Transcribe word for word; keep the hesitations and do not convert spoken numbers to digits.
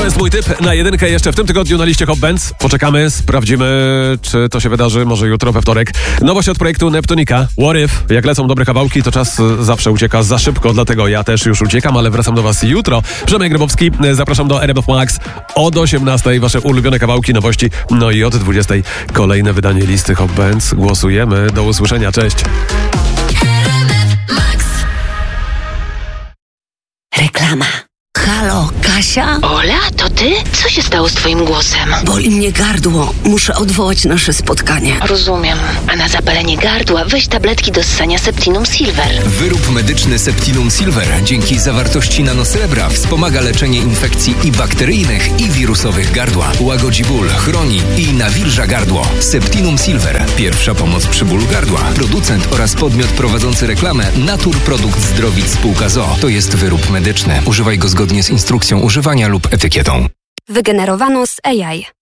jest mój typ na jedynkę jeszcze w tym tygodniu na liście Hot Bands. Poczekamy, sprawdzimy, czy to się wydarzy, może jutro we wtorek. Nowość od projektu Neptunika. What If? Jak lecą dobre kawałki, to czas zawsze ucieka za szybko, dlatego ja też już uciekam, ale wracam do was jutro. Przemek Grybowski, zapraszam do R M F Max od osiemnastej. Wasze ulubione kawałki, nowości, no i od dwudziestej kolejne wydanie listy Hot Bands. Głosujemy. Do usłyszenia, cześć. Reklama. Halo, Kasia? Ola, to ty? Co się stało z twoim głosem? Boli mnie gardło. Muszę odwołać nasze spotkanie. Rozumiem. A na zapalenie gardła weź tabletki do ssania Septinum Silver. Wyrób medyczny Septinum Silver dzięki zawartości nanosrebra wspomaga leczenie infekcji i bakteryjnych, i wirusowych gardła. Łagodzi ból, chroni i nawilża gardło. Septinum Silver. Pierwsza pomoc przy bólu gardła. Producent oraz podmiot prowadzący reklamę Natur Produkt Zdrowic Spółka z o o. To jest wyrób medyczny. Używaj go zgodnie z instrukcją używania lub etykietą. Wygenerowano z A I.